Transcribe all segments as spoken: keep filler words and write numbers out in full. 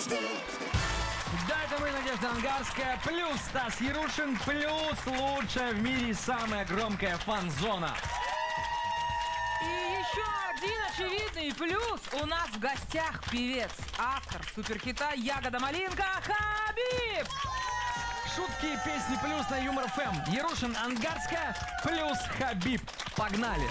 Да, это мы, Надежда Ангарская, плюс Стас Ярушин, плюс лучшая в мире самая громкая фан-зона. И еще один очевидный плюс. У нас в гостях певец, автор суперхита «Ягода малинка» Хабиб. Шутки, песни плюс на Юмор эф эм. Ярушин, Ангарская, плюс Хабиб. Погнали.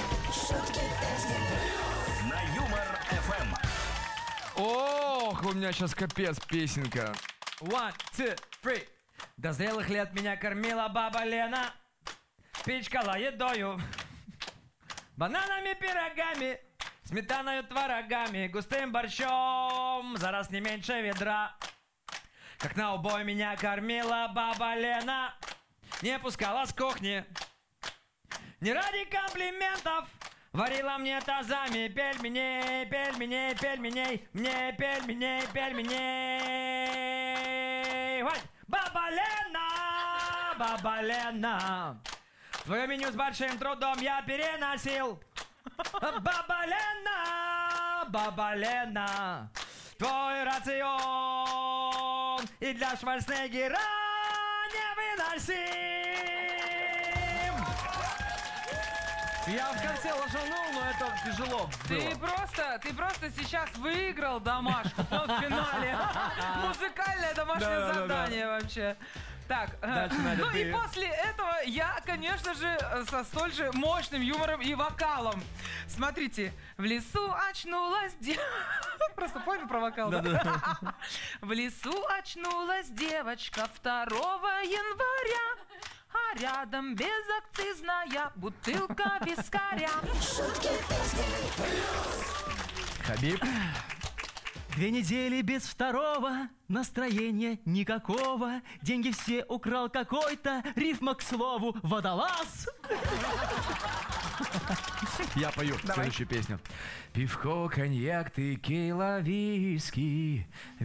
На Юмор эф эм. Ох, у меня сейчас капец песенка. One, two, three. До зрелых лет меня кормила баба Лена, пичкала едою, бананами, пирогами, сметаною, творогами, густым борщом, за раз не меньше ведра. Как на убой меня кормила баба Лена, не пускала с кухни, не ради комплиментов, варила мне тазами пельменей, пельменей, пельменей, мне пельменей, пельменей. Ой, баба Лена, баба Лена, твое меню с большим трудом я переносил. Баба Лена, баба Лена, твой рацион и для Шварценеггера невыносим. Я в конце ложанул, но это тяжело Ты было. просто, ты просто сейчас выиграл домашку в финале. Музыкальное домашнее Да, да, да, задание вообще. Так, Дальше, Надя, ну ты. и после этого я, конечно же, со столь же мощным юмором и вокалом. Смотрите, в лесу очнулась девочка. Просто понял про вокал, да? В лесу очнулась девочка второго января, а рядом безакцизная бутылка вискаря. Хабиб. Две недели без второго, настроения никакого, деньги все украл какой-то, рифма к слову водолаз. Я пою следующую песню. Пивко, коньяк, текила, виски,